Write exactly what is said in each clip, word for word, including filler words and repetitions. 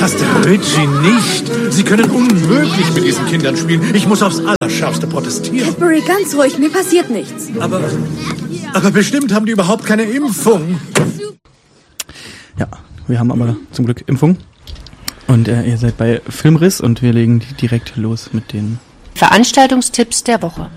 Das der Ritchie nicht. Sie können unmöglich mit diesen Kindern spielen. Ich muss aufs Allerschärfste protestieren. Cadbury, ganz ruhig, mir passiert nichts. Aber, aber bestimmt haben die überhaupt keine Impfung. Ja, wir haben aber zum Glück Impfung. Und äh, ihr seid bei Filmriss und wir legen direkt los mit den Veranstaltungstipps der Woche.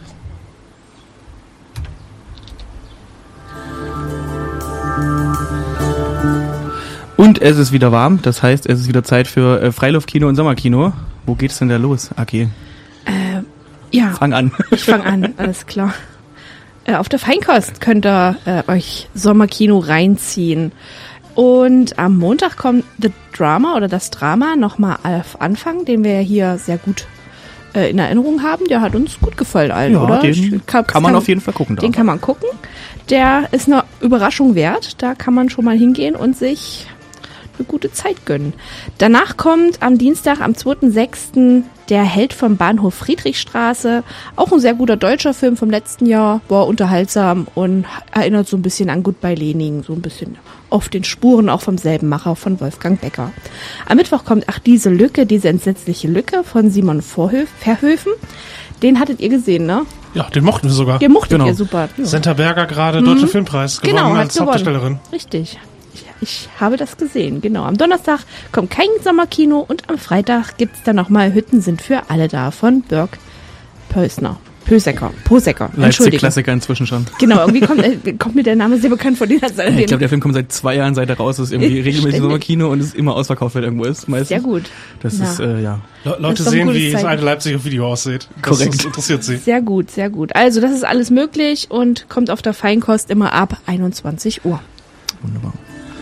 Und es ist wieder warm, das heißt, es ist wieder Zeit für äh, Freiluftkino und Sommerkino. Wo geht's denn da los, Aki? Äh, ja. Fang an. Ich fang an, alles klar. Äh, auf der Feinkost könnt ihr äh, euch Sommerkino reinziehen. Und am Montag kommt The Drama oder das Drama nochmal auf Anfang, den wir hier sehr gut äh, in Erinnerung haben. Der hat uns gut gefallen allen, ja, oder? Den kann, kann man auf jeden Fall gucken. Den da. kann man gucken. Der ist eine Überraschung wert. Da kann man schon mal hingehen und sich eine gute Zeit gönnen. Danach kommt am Dienstag, am zweiten sechsten Der Held vom Bahnhof Friedrichstraße. Auch ein sehr guter deutscher Film vom letzten Jahr. War unterhaltsam und erinnert so ein bisschen an Goodbye Lenin. So ein bisschen auf den Spuren auch vom selben Macher von Wolfgang Becker. Am Mittwoch kommt Ach, diese Lücke, diese entsetzliche Lücke von Simon Vorhöf, Verhöfen. Den hattet ihr gesehen, ne? Ja, den mochten wir sogar. Den mochtet genau. ihr, super. Ja. Senta Berger gerade mhm. Deutscher Filmpreis gewonnen genau, als gewonnen. Hauptdarstellerin. Richtig. Ich, ich habe das gesehen, genau. Am Donnerstag kommt kein Sommerkino und am Freitag gibt es dann nochmal Hütten sind für alle da von Birk Pösner. Pösecker. Posecker. Leipzig-Klassiker inzwischen schon. Genau, irgendwie kommt, äh, kommt mir der Name sehr bekannt vor. Den ich glaube, der Film kommt seit zwei Jahren, seit er raus ist, irgendwie regelmäßig Sommerkino und es ist immer ausverkauft, wenn irgendwo ist. Meistens. Sehr gut. Das Na. ist, äh, ja. Le- Leute sehen, wie das alte Leipziger Video aussieht. Das, Korrekt. das interessiert sie. Sehr gut, sehr gut. Also, das ist alles möglich und kommt auf der Feinkost immer ab einundzwanzig Uhr. Wunderbar.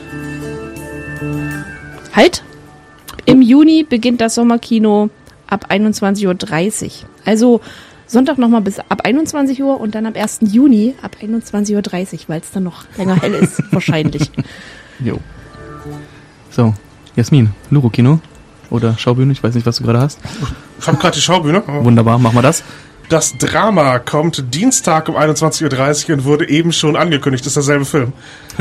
Halt! Im Juni beginnt das Sommerkino ab einundzwanzig Uhr dreißig. Also Sonntag nochmal bis ab einundzwanzig Uhr und dann am ersten Juni ab einundzwanzig Uhr dreißig, weil es dann noch länger hell ist, wahrscheinlich. Jo. So, Jasmin, Luro-Kino oder Schaubühne, ich weiß nicht, was du gerade hast. Ich habe gerade die Schaubühne. Wunderbar, machen wir das. Das Drama kommt Dienstag um einundzwanzig Uhr dreißig und wurde eben schon angekündigt. Das ist derselbe Film.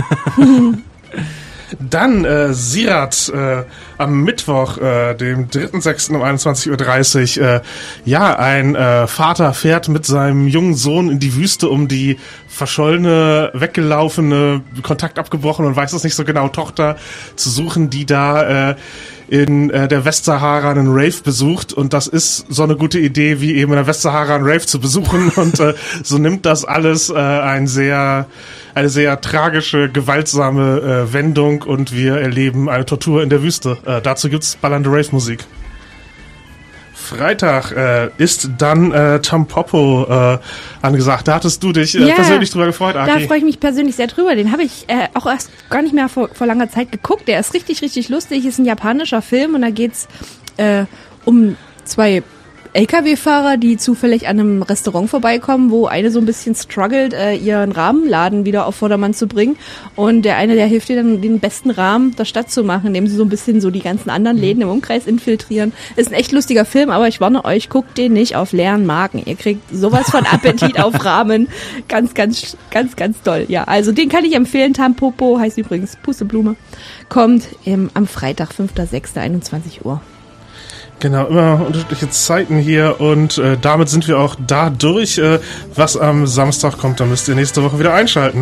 Dann äh, Sirat äh, am Mittwoch, äh, dem dritten sechsten um einundzwanzig Uhr dreißig. Äh, ja, ein äh, Vater fährt mit seinem jungen Sohn in die Wüste, um die verschollene, weggelaufene, Kontakt abgebrochen und weiß es nicht so genau, Tochter zu suchen, die da äh, in äh, der Westsahara einen Rave besucht. Und das ist so eine gute Idee, wie eben in der Westsahara einen Rave zu besuchen. Und äh, so nimmt das alles äh, ein sehr... eine sehr tragische, gewaltsame äh, Wendung und wir erleben eine Tortur in der Wüste. Äh, dazu gibt's ballernde Rave-Musik. Freitag äh, ist dann äh, Tampopo äh, angesagt. Da hattest du dich äh, Ja, persönlich drüber gefreut, Aki. Da freue ich mich persönlich sehr drüber. Den habe ich äh, auch erst gar nicht mehr vor, vor langer Zeit geguckt. Der ist richtig, richtig lustig. Ist ein japanischer Film und da geht's äh, um zwei L K W-Fahrer, die zufällig an einem Restaurant vorbeikommen, wo eine so ein bisschen struggelt, äh, ihren Rahmenladen wieder auf Vordermann zu bringen. Und der eine, der hilft ihr dann, den besten Rahmen der Stadt zu machen, indem sie so ein bisschen so die ganzen anderen Läden im Umkreis infiltrieren. Ist ein echt lustiger Film, aber ich warne euch, guckt den nicht auf leeren Magen. Ihr kriegt sowas von Appetit auf Rahmen. Ganz, ganz, ganz, ganz toll. Ja, also den kann ich empfehlen. Tampopo heißt übrigens Pusteblume. Kommt im, am Freitag, fünfter sechster einundzwanzig Uhr. Genau, immer unterschiedliche Zeiten hier und äh, damit sind wir auch da durch. Äh, was am Samstag kommt, da müsst ihr nächste Woche wieder einschalten.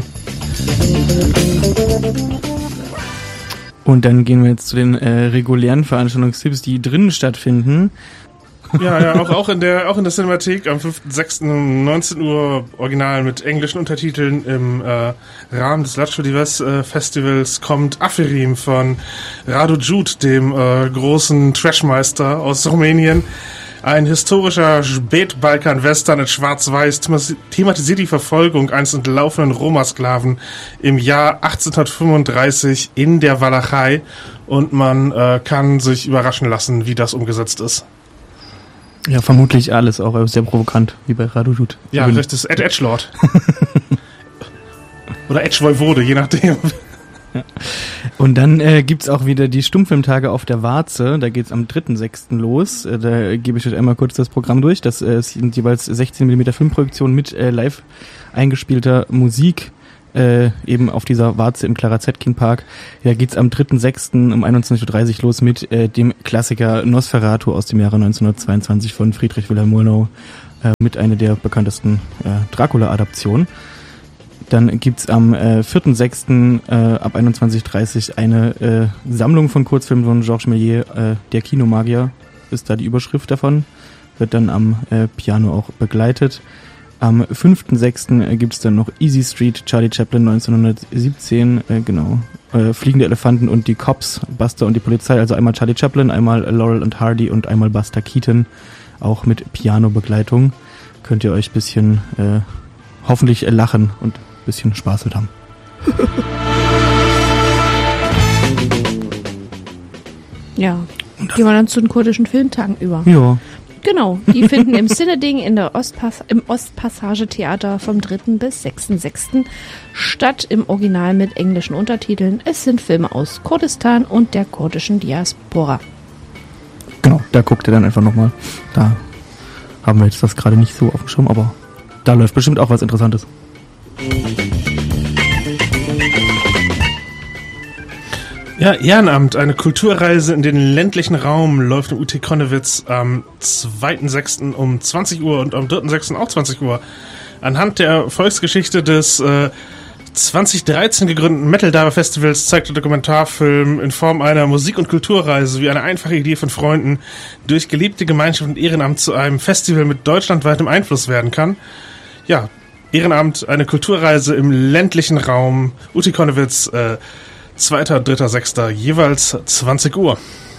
Und dann gehen wir jetzt zu den äh, regulären Veranstaltungstipps, die drinnen stattfinden. Ja, ja, auch, auch in der, auch in der Cinemathek am fünften sechsten um neunzehn Uhr original mit englischen Untertiteln im äh, Rahmen des Lacho Divers äh, Festivals kommt Aferim von Radu Jude, dem äh, großen Trashmeister aus Rumänien. Ein historischer Spätbalkan-Western in Schwarz-Weiß thematisiert die Verfolgung eines entlaufenen Roma-Sklaven im Jahr achtzehnhundertfünfunddreißig in der Walachei und man äh, kann sich überraschen lassen, wie das umgesetzt ist. Ja, vermutlich alles auch sehr provokant, wie bei Radu Jude. Ja, das ist Ed Edgelord. Oder Edge-Voivode, je nachdem. Ja. Und dann äh, gibt's auch wieder die Stummfilmtage auf der Warze. Da geht's am dritten sechsten los. Äh, da gebe ich euch einmal kurz das Programm durch. Das äh, sind jeweils sechzehn Millimeter Filmproduktionen mit äh, live eingespielter Musik. äh, eben auf dieser Warze im Clara Zetkin Park. Da geht's am dritten sechsten um einundzwanzig Uhr dreißig los mit äh, dem Klassiker Nosferatu aus dem Jahre neunzehnhundertzweiundzwanzig von Friedrich Wilhelm Murnau, äh, mit einer der bekanntesten äh, Dracula-Adaptionen. Dann gibt's am äh, vierten sechsten äh, ab einundzwanzig Uhr dreißig eine äh, Sammlung von Kurzfilmen von Georges Méliès, äh, der Kinomagier ist da die Überschrift davon, wird dann am äh, Piano auch begleitet. Am fünften sechsten äh, gibt's dann noch Easy Street, Charlie Chaplin neunzehnhundertsiebzehn, äh, genau, äh, Fliegende Elefanten und die Cops, Buster und die Polizei, also einmal Charlie Chaplin, einmal Laurel und Hardy und einmal Buster Keaton, auch mit Piano-Begleitung. Könnt ihr euch ein bisschen äh, hoffentlich äh, lachen und bisschen Spaß mit haben. Ja, gehen wir dann zu den kurdischen Filmtagen über. Ja. Genau, die finden im Cineding in der Ostpass- im Ostpassage-Theater vom dritten bis sechsten sechsten statt, im Original mit englischen Untertiteln. Es sind Filme aus Kurdistan und der kurdischen Diaspora. Genau, da guckt ihr dann einfach nochmal. Da haben wir jetzt das gerade nicht so auf dem Schirm, aber da läuft bestimmt auch was Interessantes. Ja, Ehrenamt, eine Kulturreise in den ländlichen Raum läuft im U T Konnewitz am zweiten sechsten um zwanzig Uhr und am dritten sechsten auch zwanzig Uhr. Anhand der Erfolgsgeschichte des äh, zwanzig dreizehn gegründeten Metal Diver Festivals zeigt der Dokumentarfilm in Form einer Musik- und Kulturreise, wie eine einfache Idee von Freunden durch gelebte Gemeinschaft und Ehrenamt zu einem Festival mit deutschlandweitem Einfluss werden kann. Ja, Ehrenamt, eine Kulturreise im ländlichen Raum, U T Konnewitz, äh, zweiter, dritter, sechster jeweils zwanzig Uhr.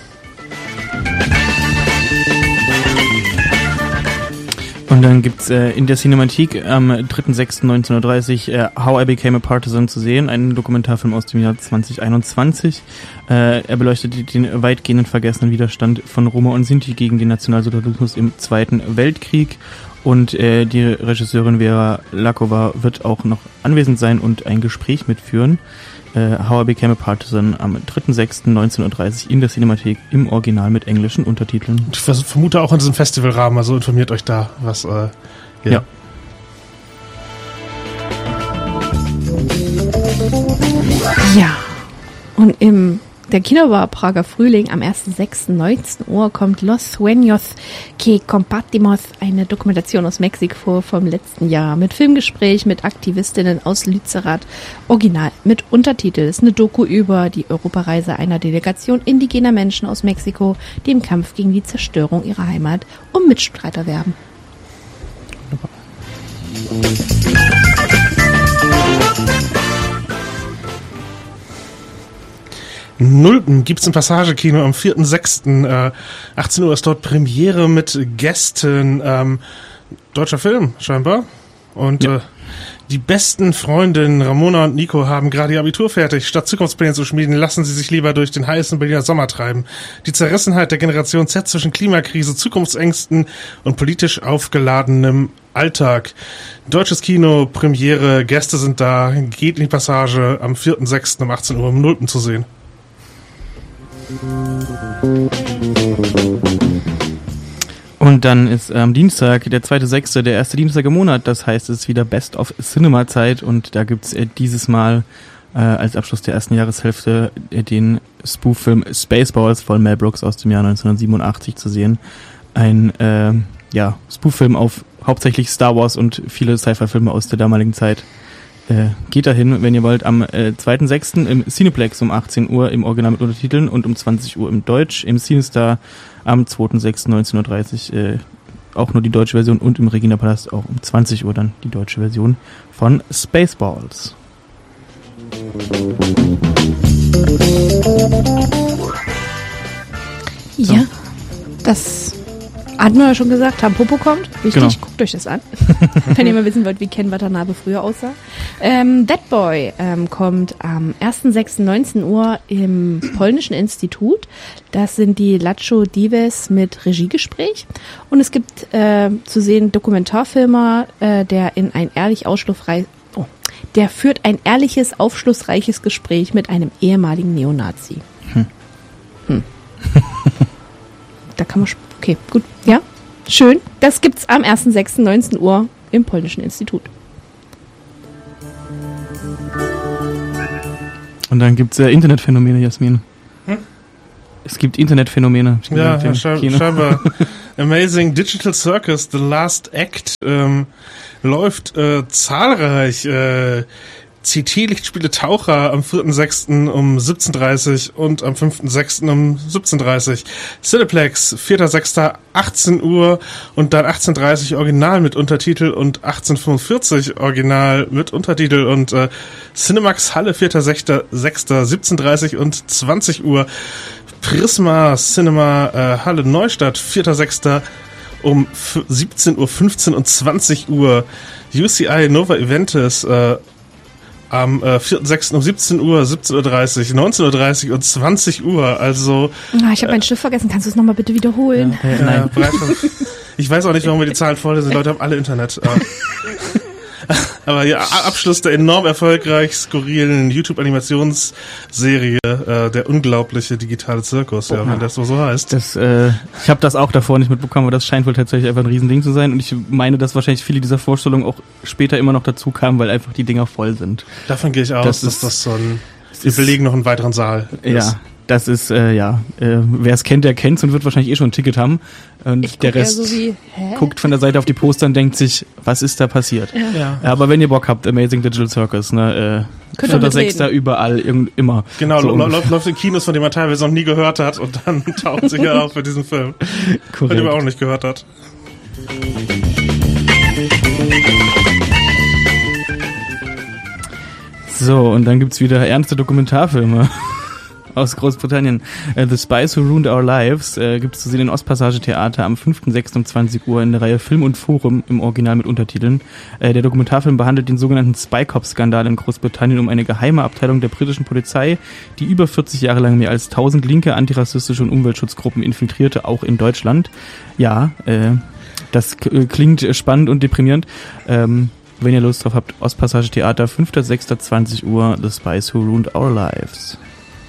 Und dann gibt's äh, in der Cinemathek am dritten sechsten neunzehn Uhr dreißig äh, How I Became a Partisan zu sehen, ein Dokumentarfilm aus dem Jahr zwanzig einundzwanzig. Äh, er beleuchtet den weitgehenden vergessenen Widerstand von Roma und Sinti gegen den Nationalsozialismus im Zweiten Weltkrieg. Und äh, die Regisseurin Vera Lakova wird auch noch anwesend sein und ein Gespräch mitführen. Äh, How I Became a Partisan am dritten sechsten neunzehn Uhr dreißig in der Cinemathek im Original mit englischen Untertiteln. Ich vermute auch in diesem Festivalrahmen, also informiert euch da, was... Äh, ja. ja. Ja, und im der Kinobar Prager Frühling am ersten sechsten neunzehn Uhr kommt Los Sueños que Compartimos, eine Dokumentation aus Mexiko vom letzten Jahr mit Filmgespräch mit Aktivistinnen aus Lützerath, original mit Untertitel. Es ist eine Doku über die Europareise einer Delegation indigener Menschen aus Mexiko, die im Kampf gegen die Zerstörung ihrer Heimat um Mitstreiter werben. Nulpen gibt's im Passagekino am vierten sechsten Äh, achtzehn Uhr ist dort Premiere mit Gästen. Ähm, deutscher Film, scheinbar. Und ja. äh, die besten Freundinnen Ramona und Nico haben gerade ihr Abitur fertig. Statt Zukunftspläne zu schmieden, lassen sie sich lieber durch den heißen Berliner Sommer treiben. Die Zerrissenheit der Generation Z zwischen Klimakrise, Zukunftsängsten und politisch aufgeladenem Alltag. Deutsches Kino, Premiere, Gäste sind da, geht in die Passage am vierten sechsten um achtzehn Uhr im Nulpen zu sehen. Und dann ist am ähm, Dienstag, der zweite sechste der erste Dienstag im Monat. Das heißt, es ist wieder Best of Cinema Zeit und da gibt's äh, dieses Mal äh, als Abschluss der ersten Jahreshälfte äh, den Spoof-Film Spaceballs von Mel Brooks aus dem Jahr neunzehnhundertsiebenundachtzig zu sehen. Ein äh, ja, Spoof-Film auf hauptsächlich Star Wars und viele Sci-Fi-Filme aus der damaligen Zeit. Äh, geht dahin, wenn ihr wollt, am äh, zweiten sechsten im Cineplex um achtzehn Uhr im Original mit Untertiteln und um zwanzig Uhr im Deutsch, im CineStar am zweiten sechsten neunzehn Uhr dreißig äh, auch nur die deutsche Version und im Regina Palast auch um zwanzig Uhr dann die deutsche Version von Spaceballs. Ja, das hatten wir ja schon gesagt, Tampopo kommt. Wichtig, Genau. Guckt euch das an. Wenn ihr mal wissen wollt, wie Ken Watanabe früher aussah. Ähm, That Boy ähm, kommt am ersten sechsten neunzehn Uhr im Polnischen Institut. Das sind die Lacho Dives mit Regiegespräch. Und es gibt äh, zu sehen Dokumentarfilmer, äh, der in ein ehrlich ausschlussreich, oh, der führt ein ehrliches, aufschlussreiches Gespräch mit einem ehemaligen Neonazi. Hm. Hm. Da kann man... Sp- okay, gut. Ja, schön. Das gibt's am ersten sechsten neunzehn Uhr im Polnischen Institut. Und dann gibt's äh, Internetphänomene, Jasmin. Hm? Es gibt Internetphänomene. Ja, ja schein, scheinbar. Amazing Digital Circus, The Last Act, ähm, läuft äh, zahlreich. Äh, C T-Lichtspiele Taucher am vierten sechsten um siebzehn Uhr dreißig und am fünften sechsten um siebzehn Uhr dreißig. Cineplex, vierter sechster achtzehn Uhr und dann achtzehn Uhr dreißig Original mit Untertitel und achtzehn Uhr fünfundvierzig Original mit Untertitel und äh, Cinemax Halle, vierter sechster siebzehn Uhr dreißig und zwanzig Uhr. Prisma Cinema äh, Halle Neustadt, vierter sechster um siebzehn Uhr fünfzehn und zwanzig Uhr. U C I Nova Eventis äh, am äh, vierten sechsten um siebzehn Uhr, siebzehn Uhr dreißig, neunzehn Uhr dreißig und zwanzig Uhr. Also ah, ich habe äh, meinen Stift vergessen. Kannst du es nochmal bitte wiederholen? Ja, äh, nein. Ich weiß auch nicht, warum wir die Zahlen vorlesen. Die Leute haben alle Internet. Äh. Aber ja, Abschluss der enorm erfolgreich skurrilen YouTube-Animationsserie, äh, der unglaubliche digitale Zirkus, ja, oh, wenn das so, so heißt. Das, äh, ich habe das auch davor nicht mitbekommen, aber das scheint wohl tatsächlich einfach ein Riesending zu sein. Und ich meine, dass wahrscheinlich viele dieser Vorstellungen auch später immer noch dazu kamen, weil einfach die Dinger voll sind. Davon gehe ich aus, das dass ist, das so ein... Wir ist, belegen noch einen weiteren Saal. Ja. Ist. Das ist, äh, ja, äh, wer es kennt, der kennt's und wird wahrscheinlich eh schon ein Ticket haben. Und ich der Rest so wie, guckt von der Seite auf die Poster und denkt sich, was ist da passiert? Ja. Ja. Aber wenn ihr Bock habt, Amazing Digital Circus, ne, äh, vierter sechster überall, irgend, immer. Genau, so läuft, läuft in Kinos, von dem man teilweise noch nie gehört hat und dann taucht sich ja auf für diesen Film. Korrekt. Von dem man auch nicht gehört hat. So, und dann gibt's wieder ernste Dokumentarfilme. Aus Großbritannien. Uh, The Spies Who Ruined Our Lives uh, gibt es zu sehen in Ostpassage Theater am fünften sechsten um zwanzig Uhr in der Reihe Film und Forum im Original mit Untertiteln. Uh, der Dokumentarfilm behandelt den sogenannten Spy Cop-Skandal in Großbritannien um eine geheime Abteilung der britischen Polizei, die über vierzig Jahre lang mehr als tausend linke, antirassistische und Umweltschutzgruppen infiltrierte, auch in Deutschland. Ja, uh, das k- klingt spannend und deprimierend. Ähm, wenn ihr Lust drauf habt, Ostpassage Theater, fünfter sechster zwanzig Uhr, The Spies Who Ruined Our Lives.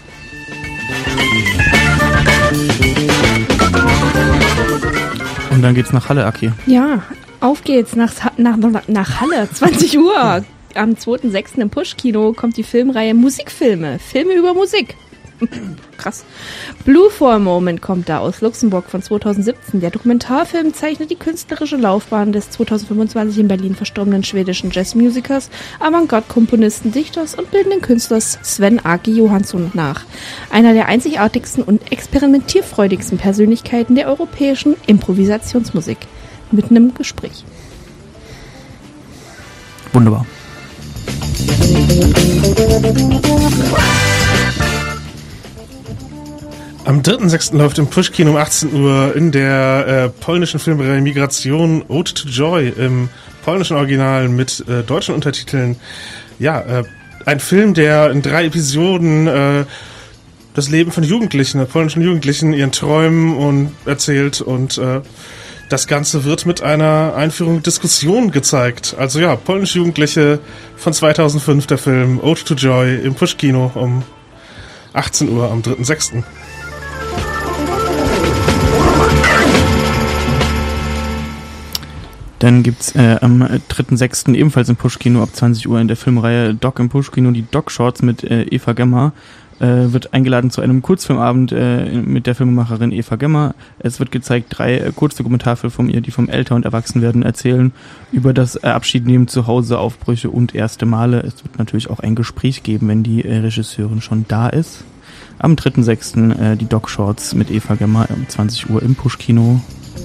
Und dann geht's nach Halle, Aki. Ja, auf geht's nach, nach, nach Halle, zwanzig Uhr. Am zweiten sechsten im Push-Kino kommt die Filmreihe Musikfilme. Filme über Musik. Krass. Blue for a Moment kommt da aus Luxemburg von zweitausendsiebzehn. Der Dokumentarfilm zeichnet die künstlerische Laufbahn des zweitausendfünfundzwanzig in Berlin verstorbenen schwedischen Jazzmusikers, Avantgarde-Komponisten, Dichters und bildenden Künstlers Sven Åke Johansson nach. Einer der einzigartigsten und experimentierfreudigsten Persönlichkeiten der europäischen Improvisationsmusik. Mitten im Gespräch. Wunderbar. Am dritten sechsten läuft im Push-Kino um achtzehn Uhr in der äh, polnischen Filmreihe Migration Ode to Joy im polnischen Original mit äh, deutschen Untertiteln. Ja, äh, ein Film, der in drei Episoden äh, das Leben von Jugendlichen, polnischen Jugendlichen, ihren Träumen und erzählt und äh, das Ganze wird mit einer Einführung Diskussion gezeigt. Also ja, polnische Jugendliche von zweitausendfünf, der Film Ode to Joy im Push-Kino um achtzehn Uhr am dritten sechsten Dann gibt's äh, am dritten sechsten ebenfalls im Push-Kino ab zwanzig Uhr in der Filmreihe Doc im Push-Kino die Doc-Shorts mit äh, Eva Gemmer. Äh, wird eingeladen zu einem Kurzfilmabend äh, mit der Filmemacherin Eva Gemmer. Es wird gezeigt, drei äh, Kurzdokumentarfilme von ihr, die vom Älter- und Erwachsenwerden erzählen, über das äh, Abschiednehmen zu Hause, Aufbrüche und erste Male. Es wird natürlich auch ein Gespräch geben, wenn die äh, Regisseurin schon da ist. Am dritten sechsten äh, die Doc-Shorts mit Eva Gemmer um zwanzig Uhr im Push-Kino.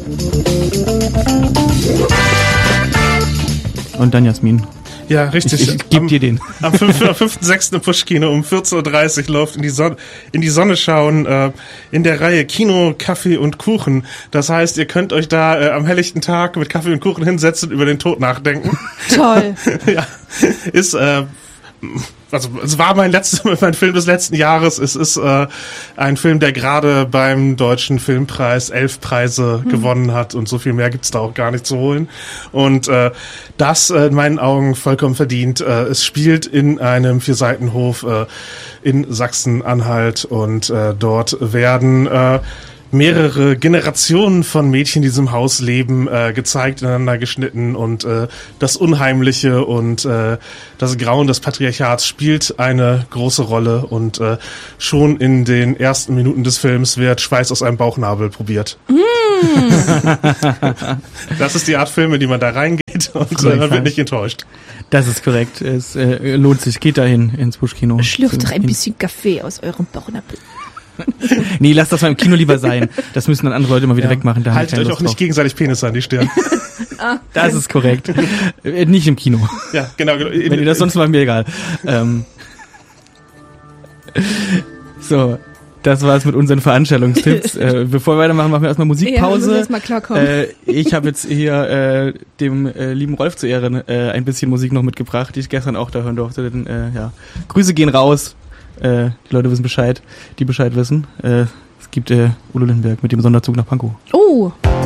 Und dann Jasmin. Ja, richtig. Ich, ich geb am, dir den. Am fünften sechsten im Push-Kino um vierzehn Uhr dreißig läuft in die Sonne, in die Sonne schauen, äh, in der Reihe Kino, Kaffee und Kuchen. Das heißt, ihr könnt euch da äh, am helllichten Tag mit Kaffee und Kuchen hinsetzen und über den Tod nachdenken. Toll. Ja, ist, äh, also es war mein letzter, mein Film des letzten Jahres. Es ist äh, ein Film, der gerade beim Deutschen Filmpreis elf Preise hm. gewonnen hat und so viel mehr gibt's da auch gar nicht zu holen. Und äh, das äh, in meinen Augen vollkommen verdient. Äh, es spielt in einem Vierseitenhof äh, in Sachsen-Anhalt und äh, dort werden äh, mehrere Generationen von Mädchen, die in diesem Haus leben, äh, gezeigt, ineinander geschnitten und äh, das Unheimliche und äh, das Grauen des Patriarchats spielt eine große Rolle und äh, schon in den ersten Minuten des Films wird Schweiß aus einem Bauchnabel probiert. Mm. Das ist die Art Filme, die man da reingeht und äh, man wird nicht enttäuscht. Das ist korrekt. Es äh, lohnt sich. Geht dahin ins Buschkino. Schlürft doch ein bisschen Kaffee aus eurem Bauchnabel. Nee, lasst das mal im Kino lieber sein. Das müssen dann andere Leute mal wieder ja. wegmachen. Da Haltet euch auch nicht drauf. Gegenseitig Penisse an die Stirn. Das ist korrekt. Äh, nicht im Kino. Ja, genau. Wenn ihr das sonst mal, mir egal. Ähm. So. Das war's mit unseren Veranstaltungstipps. äh, bevor wir weitermachen, machen wir erstmal Musikpause. Ja, erstmal klarkommen. Äh, ich habe jetzt hier äh, dem äh, lieben Rolf zu Ehren äh, ein bisschen Musik noch mitgebracht, die ich gestern auch da hören durfte. Denn, äh, ja. Grüße gehen raus. Äh, die Leute wissen Bescheid, die Bescheid wissen. Äh, es gibt äh, Udo Lindenberg mit dem Sonderzug nach Pankow. Oh!